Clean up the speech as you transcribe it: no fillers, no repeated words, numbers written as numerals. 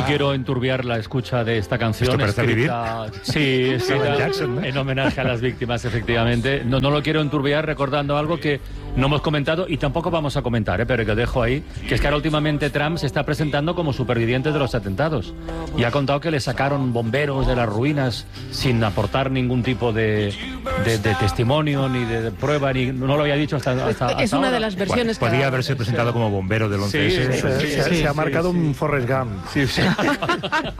no quiero enturbiar la escucha de esta canción. ¿Esto parece escrita, sí, escrita Jackson, ¿no? en homenaje a las víctimas, efectivamente. No lo quiero enturbiar recordando algo que no hemos comentado y tampoco vamos a comentar, pero que dejo ahí, que es que ahora últimamente Trump se está presentando como superviviente de los atentados y ha contado que le sacaron bomberos de las ruinas sin aportar ningún tipo de testimonio ni de prueba, ni no lo había dicho hasta Es una ahora. de las versiones que Podría haberse presentado como bombero del 11S. Sí, Se ha marcado un Forrest Gump. Sí.